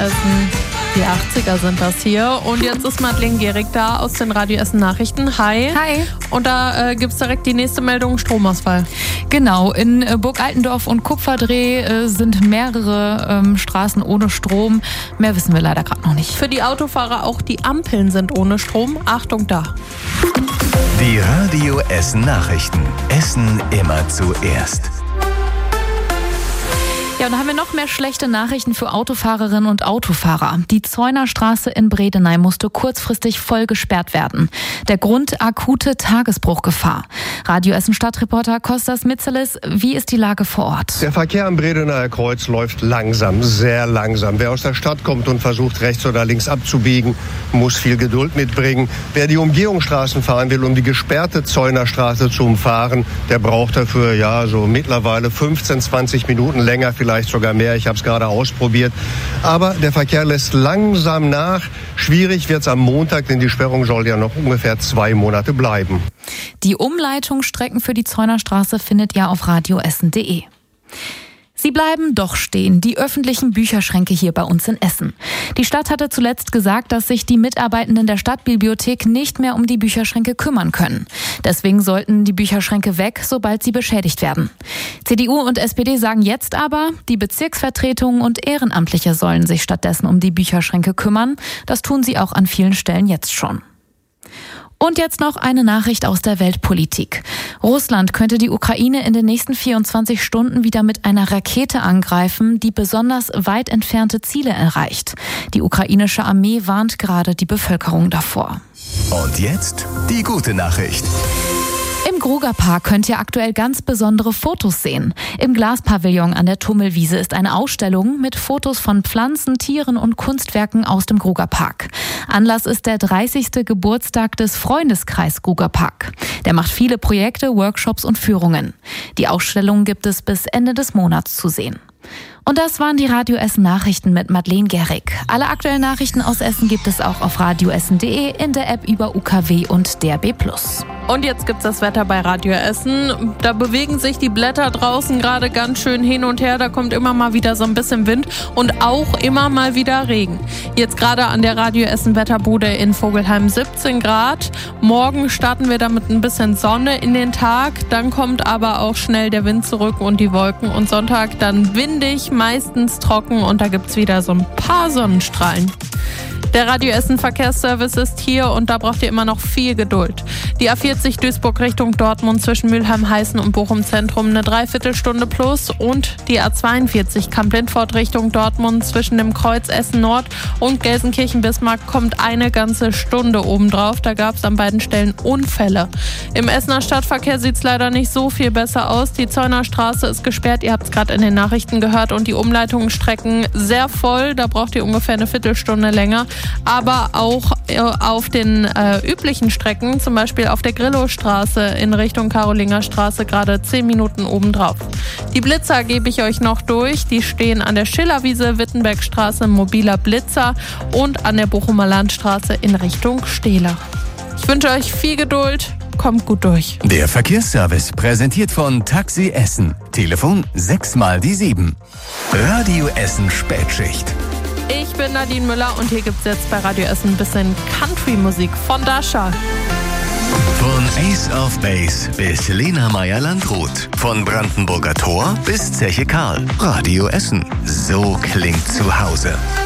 Essen. Die 80er sind das hier. Und jetzt ist Madeleine Gehrig da aus den Radio Essen Nachrichten. Hi. Hi. Und da gibt's direkt die nächste Meldung, Stromausfall. Genau, in Burg Altendorf und Kupferdreh sind mehrere Straßen ohne Strom. Mehr wissen wir leider gerade noch nicht. Für die Autofahrer auch die Ampeln sind ohne Strom. Achtung da. Die Radio Essen Nachrichten. Essen immer zuerst. Ja, und da haben wir noch mehr schlechte Nachrichten für Autofahrerinnen und Autofahrer. Die Zeunerstraße in Bredeney musste kurzfristig voll gesperrt werden. Der Grund: akute Tagesbruchgefahr. Radio Essen Stadtreporter Kostas Mitzelis, wie ist die Lage vor Ort? Der Verkehr am Bredeneyer Kreuz läuft langsam, sehr langsam. Wer aus der Stadt kommt und versucht, rechts oder links abzubiegen, muss viel Geduld mitbringen. Wer die Umgehungsstraßen fahren will, um die gesperrte Zeunerstraße zu umfahren, der braucht dafür so mittlerweile 15, 20 Minuten länger, vielleicht sogar mehr. Ich habe es gerade ausprobiert. Aber der Verkehr lässt langsam nach. Schwierig wird es am Montag, denn die Sperrung soll ja noch ungefähr 2 Monate bleiben. Die Umleitungsstrecken für die Zeunerstraße findet ihr auf radioessen.de. Sie bleiben doch stehen, die öffentlichen Bücherschränke hier bei uns in Essen. Die Stadt hatte zuletzt gesagt, dass sich die Mitarbeitenden der Stadtbibliothek nicht mehr um die Bücherschränke kümmern können. Deswegen sollten die Bücherschränke weg, sobald sie beschädigt werden. CDU und SPD sagen jetzt aber, die Bezirksvertretungen und Ehrenamtliche sollen sich stattdessen um die Bücherschränke kümmern. Das tun sie auch an vielen Stellen jetzt schon. Und jetzt noch eine Nachricht aus der Weltpolitik. Russland könnte die Ukraine in den nächsten 24 Stunden wieder mit einer Rakete angreifen, die besonders weit entfernte Ziele erreicht. Die ukrainische Armee warnt gerade die Bevölkerung davor. Und jetzt die gute Nachricht. Im Grugapark könnt ihr aktuell ganz besondere Fotos sehen. Im Glaspavillon an der Tummelwiese ist eine Ausstellung mit Fotos von Pflanzen, Tieren und Kunstwerken aus dem Grugapark. Anlass ist der 30. Geburtstag des Freundeskreis Grugapark. Der macht viele Projekte, Workshops und Führungen. Die Ausstellung gibt es bis Ende des Monats zu sehen. Und das waren die Radio Essen Nachrichten mit Madeleine Gehrig. Alle aktuellen Nachrichten aus Essen gibt es auch auf radioessen.de, in der App über UKW und DAB+. Und jetzt gibt's das Wetter bei Radio Essen. Da bewegen sich die Blätter draußen gerade ganz schön hin und her. Da kommt immer mal wieder so ein bisschen Wind und auch immer mal wieder Regen. Jetzt gerade an der Radio Essen Wetterbude in Vogelheim 17 Grad. Morgen starten wir damit ein bisschen Sonne in den Tag. Dann kommt aber auch schnell der Wind zurück und die Wolken. Und Sonntag dann windig, meistens trocken und da gibt's wieder so ein paar Sonnenstrahlen. Der Radio Essen Verkehrsservice ist hier und da braucht ihr immer noch viel Geduld. Die A40 Duisburg Richtung Dortmund zwischen Mülheim-Heißen und Bochum Zentrum eine Dreiviertelstunde plus und die A42 Kamp-Lindfort Richtung Dortmund zwischen dem Kreuz Essen Nord und Gelsenkirchen-Bismarck kommt eine ganze Stunde obendrauf. Da gab es an beiden Stellen Unfälle. Im Essener Stadtverkehr sieht es leider nicht so viel besser aus. Die Zeunerstraße ist gesperrt, ihr habt es gerade in den Nachrichten gehört, und die Umleitungsstrecken sehr voll. Da braucht ihr ungefähr eine Viertelstunde länger. Aber auch auf den üblichen Strecken, zum Beispiel auf der Grillowstraße in Richtung Karolingerstraße, gerade 10 Minuten obendrauf. Die Blitzer gebe ich euch noch durch. Die stehen an der Schillerwiese, Wittenbergstraße, mobiler Blitzer und an der Bochumer Landstraße in Richtung Stehler. Ich wünsche euch viel Geduld. Kommt gut durch. Der Verkehrsservice präsentiert von Taxi Essen. Telefon 6x7. Radio Essen Spätschicht. Ich bin Nadine Müller und hier gibt's jetzt bei Radio Essen ein bisschen Country-Musik von Dasha. Von Ace of Base bis Lena Meyer-Landrut. Von Brandenburger Tor bis Zeche Karl. Radio Essen. So klingt zu Hause.